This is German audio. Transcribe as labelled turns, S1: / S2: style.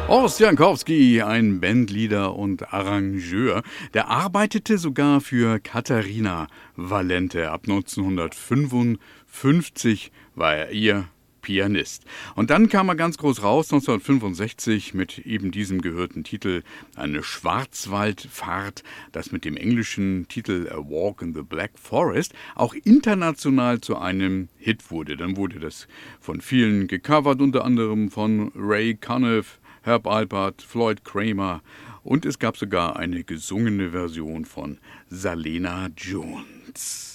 S1: Horst Jankowski, ein Bandleader und Arrangeur, der arbeitete sogar für Katharina Valente. Ab 1955 war er ihr Pianist. Und dann kam er ganz groß raus, 1965, mit eben diesem gehörten Titel eine Schwarzwaldfahrt, das mit dem englischen Titel A Walk in the Black Forest auch international zu einem Hit wurde. Dann wurde das von vielen gecovert, unter anderem von Ray Conniff, Herb Alpert, Floyd Kramer und es gab sogar eine gesungene Version von Salena Jones.